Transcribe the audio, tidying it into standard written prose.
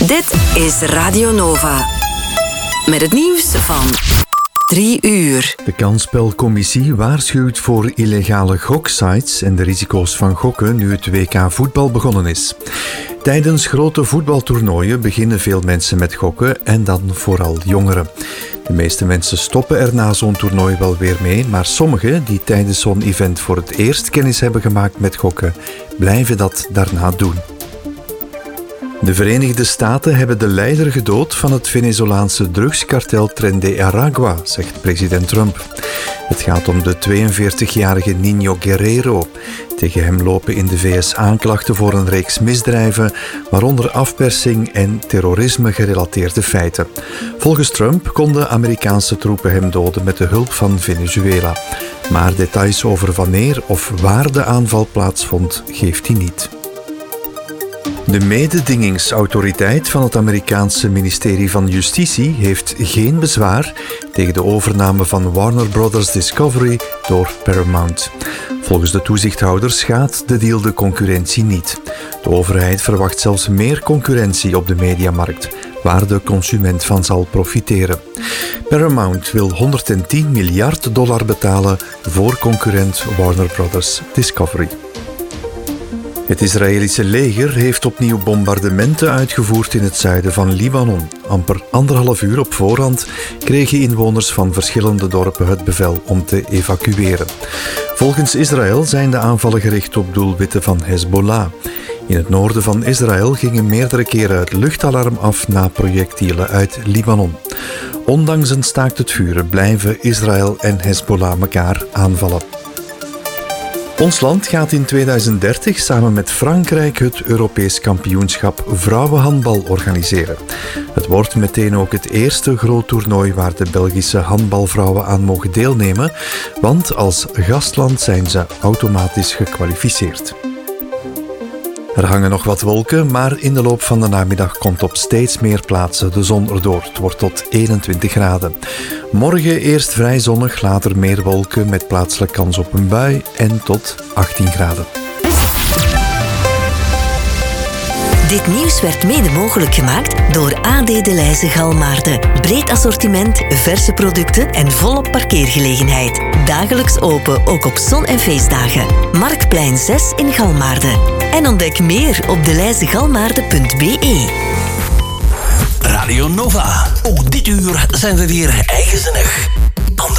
Dit is Radio Nova. Met het nieuws van 3 uur. De Kansspelcommissie waarschuwt voor illegale goksites en de risico's van gokken nu het WK voetbal begonnen is. Tijdens grote voetbaltoernooien beginnen veel mensen met gokken en dan vooral jongeren. De meeste mensen stoppen er na zo'n toernooi wel weer mee, maar sommigen die tijdens zo'n event voor het eerst kennis hebben gemaakt met gokken, blijven dat daarna doen. De Verenigde Staten hebben de leider gedood van het Venezolaanse drugskartel Tren de Aragua, zegt president Trump. Het gaat om de 42-jarige Niño Guerrero. Tegen hem lopen in de VS aanklachten voor een reeks misdrijven, waaronder afpersing en terrorisme-gerelateerde feiten. Volgens Trump konden Amerikaanse troepen hem doden met de hulp van Venezuela. Maar details over wanneer of waar de aanval plaatsvond, geeft hij niet. De mededingingsautoriteit van het Amerikaanse ministerie van Justitie heeft geen bezwaar tegen de overname van Warner Brothers Discovery door Paramount. Volgens de toezichthouder schaadt de deal de concurrentie niet. De overheid verwacht zelfs meer concurrentie op de mediamarkt, waar de consument van zal profiteren. Paramount wil $110 miljard betalen voor concurrent Warner Brothers Discovery. Het Israëlische leger heeft opnieuw bombardementen uitgevoerd in het zuiden van Libanon. Amper 1,5 uur op voorhand kregen inwoners van verschillende dorpen het bevel om te evacueren. Volgens Israël zijn de aanvallen gericht op doelwitten van Hezbollah. In het noorden van Israël gingen meerdere keren het luchtalarm af na projectielen uit Libanon. Ondanks een staakt het vuren blijven Israël en Hezbollah elkaar aanvallen. Ons land gaat in 2030 samen met Frankrijk het Europees kampioenschap vrouwenhandbal organiseren. Het wordt meteen ook het eerste groot toernooi waar de Belgische handbalvrouwen aan mogen deelnemen, want als gastland zijn ze automatisch gekwalificeerd. Er hangen nog wat wolken, maar in de loop van de namiddag komt op steeds meer plaatsen de zon erdoor. Het wordt tot 21 graden. Morgen eerst vrij zonnig, later meer wolken met plaatselijk kans op een bui en tot 18 graden. Dit nieuws werd mede mogelijk gemaakt door AD De Leize Galmaarden. Breed assortiment, verse producten en volop parkeergelegenheid. Dagelijks open, ook op zon- en feestdagen. Marktplein 6 in Galmaarden. En ontdek meer op deleizegalmaarden.be. Radio Nova. Ook dit uur zijn we weer eigenzinnig.